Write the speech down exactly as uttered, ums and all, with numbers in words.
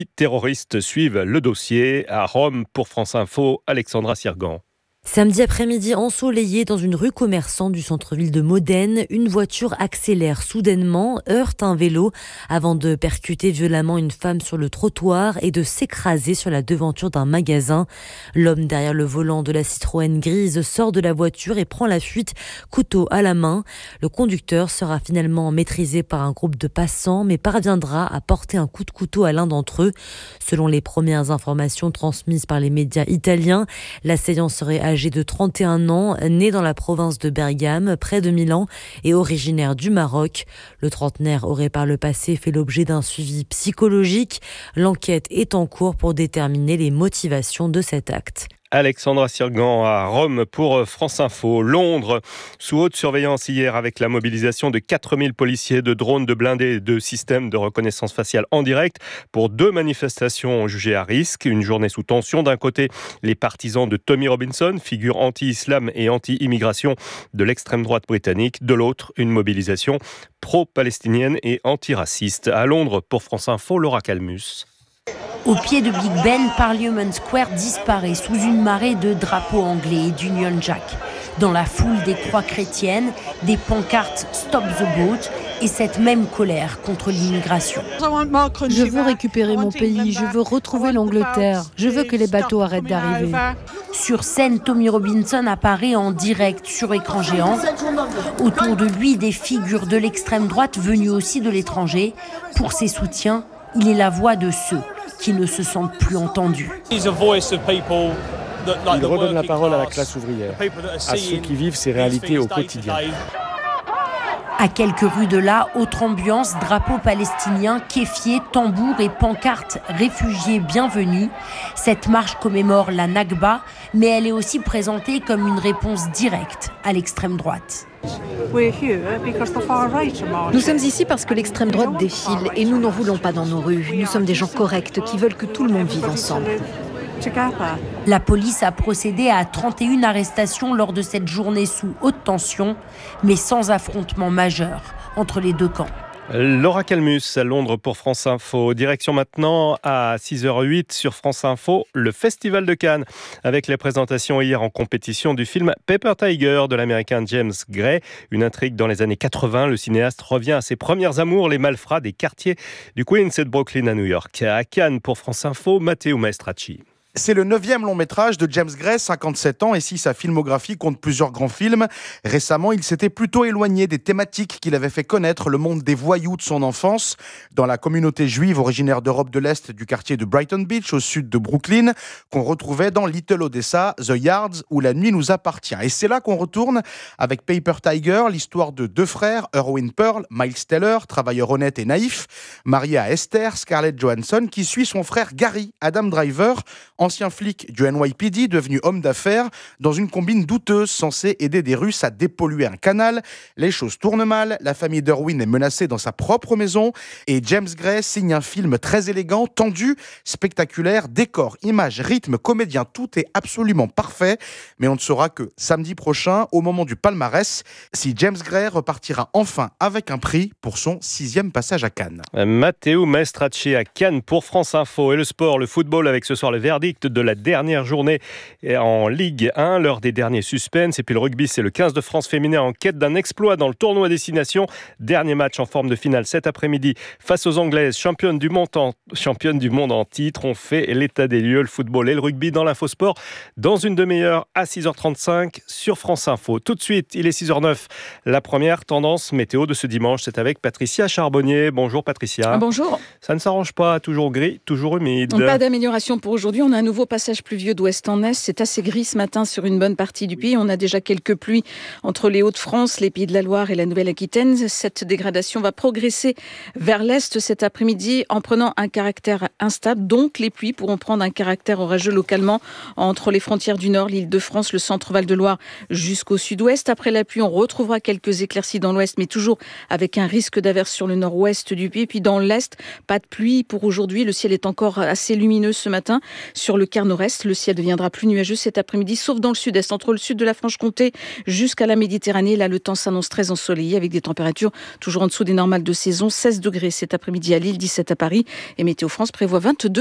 terroristes suivent le dossier. À Rome, pour France Info, Alexandra Sirgan. Samedi après-midi, ensoleillé dans une rue commerçante du centre-ville de Modène, une voiture accélère soudainement, heurte un vélo avant de percuter violemment une femme sur le trottoir et de s'écraser sur la devanture d'un magasin. L'homme derrière le volant de la Citroën grise sort de la voiture et prend la fuite, couteau à la main. Le conducteur sera finalement maîtrisé par un groupe de passants, mais parviendra à porter un coup de couteau à l'un d'entre eux. Selon les premières informations transmises par les médias italiens, l'assaillant serait âgé de trente et un ans, né dans la province de Bergame, près de Milan, et originaire du Maroc. Le trentenaire aurait par le passé fait l'objet d'un suivi psychologique. L'enquête est en cours pour déterminer les motivations de cet acte. Alexandra Sirgan à Rome pour France Info. Londres, sous haute surveillance hier avec la mobilisation de quatre mille policiers, de drones, de blindés et de systèmes de reconnaissance faciale en direct pour deux manifestations jugées à risque. Une journée sous tension. D'un côté, les partisans de Tommy Robinson, figure anti-islam et anti-immigration de l'extrême droite britannique. De l'autre, une mobilisation pro-palestinienne et antiraciste. À Londres, pour France Info, Laura Calmus. Au pied de Big Ben, Parliament Square disparaît sous une marée de drapeaux anglais et d'Union Jack. Dans la foule des croix chrétiennes, des pancartes Stop the Boat et cette même colère contre l'immigration. Je veux récupérer mon pays, je veux retrouver l'Angleterre, je veux que les bateaux arrêtent d'arriver. Sur scène, Tommy Robinson apparaît en direct sur écran géant. Autour de lui, des figures de l'extrême droite venues aussi de l'étranger. Pour ses soutiens, il est la voix de ceux qui ne se sentent plus entendus. Il redonne la parole à la classe ouvrière, à ceux qui vivent ces réalités au quotidien. À quelques rues de là, autre ambiance, drapeaux palestiniens, kéfiers, tambours et pancartes réfugiés bienvenus. Cette marche commémore la Nakba, mais elle est aussi présentée comme une réponse directe à l'extrême droite. Nous sommes ici parce que l'extrême droite défile et nous n'en voulons pas dans nos rues. Nous sommes des gens corrects qui veulent que tout le monde vive ensemble. La police a procédé à trente et une arrestations lors de cette journée sous haute tension, mais sans affrontement majeur entre les deux camps. Laura Calmus à Londres pour France Info. Direction maintenant à six heures zéro huit sur France Info, le Festival de Cannes, avec les présentations hier en compétition du film Paper Tiger de l'américain James Gray. Une intrigue dans les années quatre-vingts. Le cinéaste revient à ses premières amours, les malfrats des quartiers du Queens et de Brooklyn à New York. À Cannes pour France Info, Matteo Maestracci. C'est le neuvième long métrage de James Gray, cinquante-sept ans, et si sa filmographie compte plusieurs grands films, récemment il s'était plutôt éloigné des thématiques qu'il avait fait connaître le monde des voyous de son enfance. Dans la communauté juive originaire d'Europe de l'Est du quartier de Brighton Beach, au sud de Brooklyn, qu'on retrouvait dans Little Odessa, The Yards ou La Nuit nous appartient. Et c'est là qu'on retourne avec Paper Tiger, l'histoire de deux frères, Erwin Pearl, Miles Teller, travailleur honnête et naïf, marié à Esther, Scarlett Johansson, qui suit son frère Gary, Adam Driver, ancien flic du N Y P D, devenu homme d'affaires, dans une combine douteuse censée aider des Russes à dépolluer un canal. Les choses tournent mal, la famille d'Erwin est menacée dans sa propre maison, et James Gray signe un film très élégant, tendu, spectaculaire, décor, images, rythme, comédien, tout est absolument parfait, mais on ne saura que samedi prochain, au moment du palmarès, si James Gray repartira enfin avec un prix pour son sixième passage à Cannes. Matteo Maestracci à Cannes pour France Info. Et le sport, le football avec ce soir le verdict de la dernière journée en Ligue un, l'heure des derniers suspens. Et puis le rugby, c'est le quinze de France féminin en quête d'un exploit dans le tournoi Destination. Dernier match en forme de finale cet après-midi face aux Anglaises, championnes du monde en, championnes du monde en titre. On fait l'état des lieux, le football et le rugby dans l'Infosport dans une demi-heure à six heures trente-cinq sur France Info. Tout de suite, il est six heures neuf. La première tendance météo de ce dimanche, c'est avec Patricia Charbonnier. Bonjour Patricia. Bonjour. Ça ne s'arrange pas, toujours gris, toujours humide. Pas d'amélioration pour aujourd'hui. On a un nouveau passage pluvieux d'ouest en est. C'est assez gris ce matin sur une bonne partie du pays. On a déjà quelques pluies entre les Hauts-de-France, les Pays de la Loire et la Nouvelle-Aquitaine. Cette dégradation va progresser vers l'est cet après-midi en prenant un caractère instable. Donc les pluies pourront prendre un caractère orageux localement entre les frontières du nord, l'Île-de-France, le centre Val-de-Loire jusqu'au sud-ouest. Après la pluie, on retrouvera quelques éclaircies dans l'ouest, mais toujours avec un risque d'averse sur le nord-ouest du pays. Puis dans l'est, pas de pluie pour aujourd'hui. Le ciel est encore assez lumineux ce matin sur Sur le quart nord-est, le ciel deviendra plus nuageux cet après-midi, sauf dans le sud-est, entre le sud de la Franche-Comté jusqu'à la Méditerranée. Là, le temps s'annonce très ensoleillé avec des températures toujours en dessous des normales de saison. seize degrés cet après-midi à Lille, dix-sept à Paris. Et Météo France prévoit vingt-deux